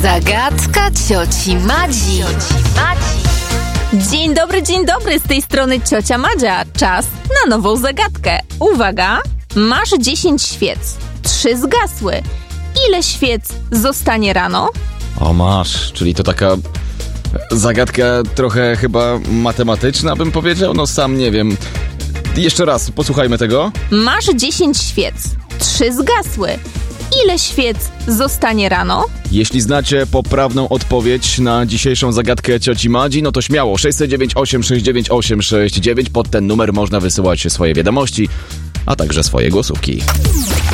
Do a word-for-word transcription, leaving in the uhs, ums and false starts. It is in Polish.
Zagadka cioci Madzi. Dzień dobry, dzień dobry, z tej strony ciocia Madzia. Czas na nową zagadkę. Uwaga, masz dziesięć świec, trzy zgasły. Ile świec zostanie rano? O, masz, czyli to taka zagadka trochę chyba matematyczna, bym powiedział, no sam nie wiem. Jeszcze raz, posłuchajmy tego. Masz dziesięć świec, trzy zgasły. Ile świec zostanie rano? Jeśli znacie poprawną odpowiedź na dzisiejszą zagadkę cioci Madzi, no to śmiało, sześć dziewięć osiem sześć dziewięć osiem sześć dziewięć, pod ten numer można wysyłać swoje wiadomości, a także swoje głosówki.